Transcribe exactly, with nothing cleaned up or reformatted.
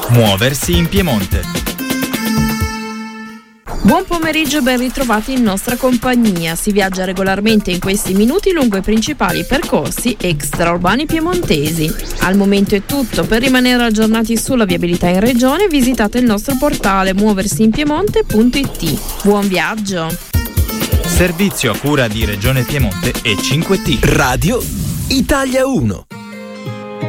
Muoversi in Piemonte. Buon pomeriggio e ben ritrovati in nostra compagnia. Si viaggia regolarmente in questi minuti lungo i principali percorsi extraurbani piemontesi. Al momento è tutto. Per rimanere aggiornati sulla viabilità in regione visitate il nostro portale muoversiinpiemonte punto it. Buon viaggio! Servizio a cura di Regione Piemonte e cinque T. Radio Italia uno.